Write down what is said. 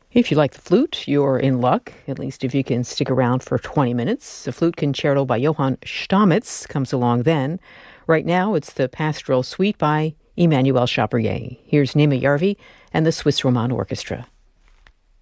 If you like the flute, you're in luck, at least if you can stick around for 20 minutes. The Flute Concerto by Johann Stamitz comes along then. Right now, it's the Pastoral Suite by Emmanuel Chabrier. Here's Nima Yarvi and the Swiss Roman Orchestra.